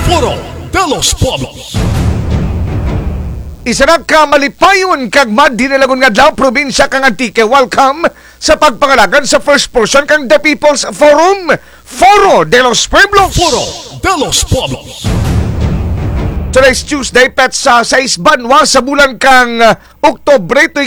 Foro de los Pueblos. Isa na ka malipayon kag madinalagon nga daw probinsya kang Antique. Welcome sa pagpangalagan sa first portion kang The People's Forum, Foro de los Pueblos. Foro de los Pueblos. Today's Tuesday, pet sa 6 banwa sa bulan kang Oktubre tuig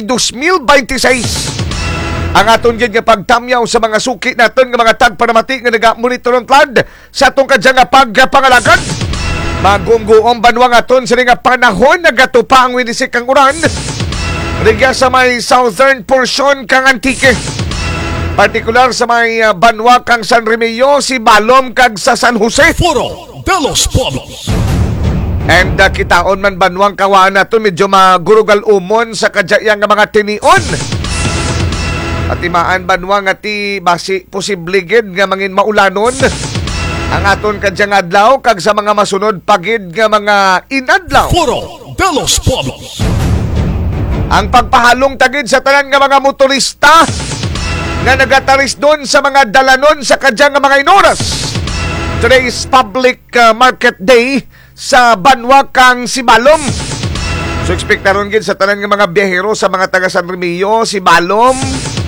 2026. Ang aton gid nga pagtamyaw sa mga suki naton nga mga tagpanamati nga naga-monitor ng tlad sa atong kadya nga pagpangalagan. Magungguong banwa nga aton sa nga panahon nagatupa ang winisik kang uran. Rigya sa may southern portion kang Antique. Partikular sa may banwa kang San Remillo, si Balom kag sa San Jose. Foro de los Pueblos. And kitaon man banwang kawaan nato medyo magurugal umon sa kadyayang nga mga tinion. At imaan banwa nga ti basi posible gid nga mangin maulanon ang aton kadyang adlaw kag sa mga masunod pagid nga mga inadlaw. Foro de los Pueblos. Ang pagpahalong tagid sa tanan nga mga motorista nga nagataris doon sa mga dalanon sa kadyang nga mga inoras. Today is Public Market Day sa banwa kang Sibalom. So ekspektaron gid sa tanan nga mga biyahero sa mga taga San Remillo, Sibalom.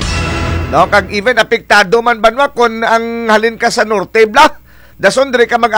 No, kag even apektado man banwa kon ang halin ka sa norte bla. Dason dire ka mag